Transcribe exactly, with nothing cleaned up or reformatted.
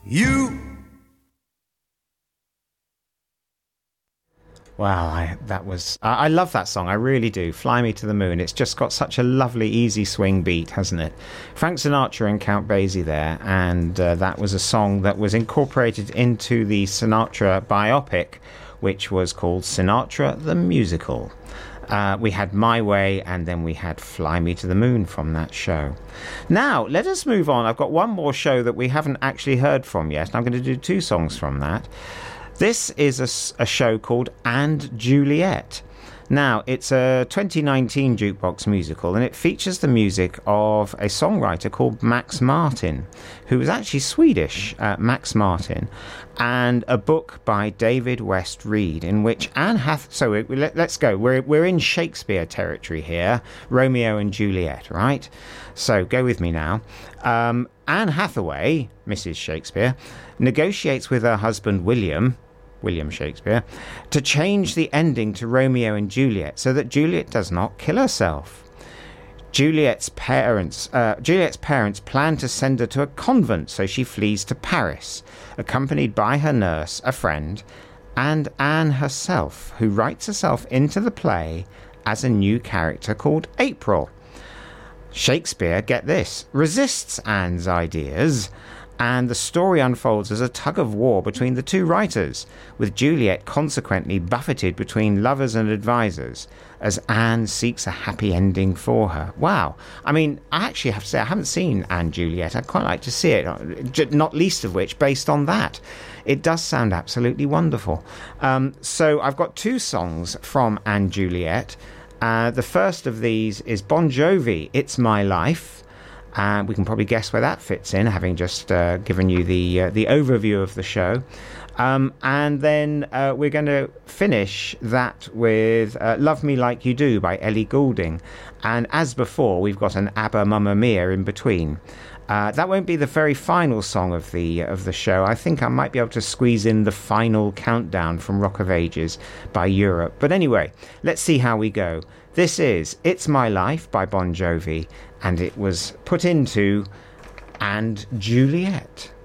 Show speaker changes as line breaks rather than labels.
you.
Wow, I, that was... I, I love that song, I really do. Fly Me to the Moon. It's just got such a lovely, easy swing beat, hasn't it? Frank Sinatra and Count Basie there, and uh, that was a song that was incorporated into the Sinatra biopic, which was called Sinatra the Musical. Uh, we had My Way, and then we had Fly Me to the Moon from that show. Now, let us move on. I've got one more show that we haven't actually heard from yet, and I'm going to do two songs from that. This is a, a show called And Juliet. Now, it's a twenty nineteen jukebox musical, and it features the music of a songwriter called Max Martin, who is actually Swedish, uh, Max Martin, and a book by David West Reed, in which Anne Hath... So we, let, let's go. We're, we're in Shakespeare territory here, Romeo and Juliet, right? So go with me now. Um, Anne Hathaway, Missus Shakespeare, negotiates with her husband William... William Shakespeare, to change the ending to Romeo and Juliet so that Juliet does not kill herself. Juliet's parents, uh, Juliet's parents plan to send her to a convent, so she flees to Paris, accompanied by her nurse, a friend, and Anne herself, who writes herself into the play as a new character called April. Shakespeare, get this, resists Anne's ideas, and the story unfolds as a tug-of-war between the two writers, with Juliet consequently buffeted between lovers and advisors, as Anne seeks a happy ending for her. Wow. I mean, I actually have to say, I haven't seen Anne Juliet. I'd quite like to see it, not least of which based on that. It does sound absolutely wonderful. Um, so I've got two songs from Anne Juliet. Uh, the first of these is Bon Jovi, It's My Life. And uh, we can probably guess where that fits in, having just uh, given you the uh, the overview of the show. Um, and then uh, we're going to finish that with uh, Love Me Like You Do by Ellie Goulding. And as before, we've got an ABBA Mamma Mia in between. Uh, that won't be the very final song of the of the show. I think I might be able to squeeze in the final countdown from Rock of Ages by Europe. But anyway, let's see how we go. This is It's My Life by Bon Jovi, and it was put into And Juliet.